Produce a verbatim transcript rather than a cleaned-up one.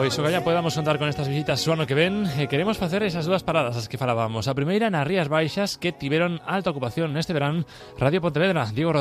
iso que ya podamos contar con estas visitas o ano que ven, eh, queremos facer esas dúas paradas as que falábamos. A primeira nas Rías Baixas, que tiveron alta ocupación neste verán. Radio Pontevedra, Diego Rodríguez.